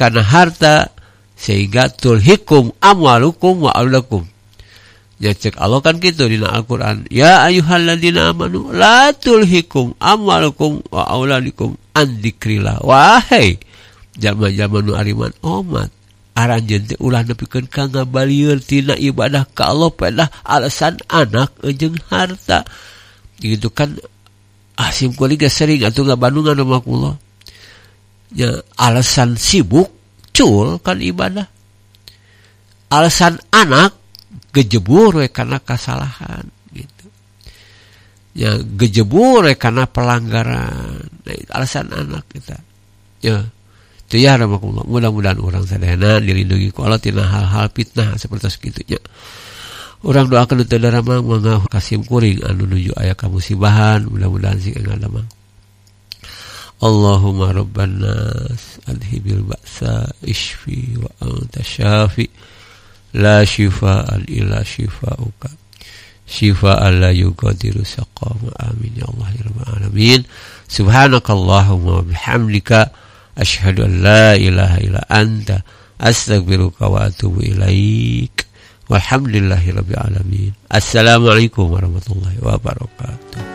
kana harta sehingga tulhikum amwalukum wa aulakum. Ya cek Allah kan gitu dina Al-Qur'an. Ya ayyuhalladzina amanu la tulhikum amwalukum wa auladukum an dzikrillah. Wahai jalma-jalma nu ariman omat aranjeun teh ulah nepikeun ka ngabalieur tina ibadah ka Allah pada alasan anak jeung harta. Gitu kan sim kuring sering atuh ngabandungan sama kula. Ya alasan sibuk cul kan ibadah. Alasan anak gejebur we karena kesalahan gitu. Ya gejebur we karena pelanggaran. Nah, alasan anak kita. Ya. Itu ya rahmatullah. Mudah-mudahan orang sadayana dilindungi ku Allah tina hal-hal fitnah seperti segitunya. Orang doakeun teu darama mangga kasim kuring anu nuju aya kamusibahan, mudah-mudahan sing enggal mah. Allahumma rabban nas adhibil ba'sa ishfi wa anta syafi. La shifaan illa shifauka shifaan la yugadiru saqama amin ya Allah ya rabbal alamin. Subhanakallahumma wa bihamdika asyhadu an la ilaha illa anta astaghfiruka wa atubu ilaik walhamdulillahi rabbil alamin. Assalamualaikum warahmatullahi wabarakatuh.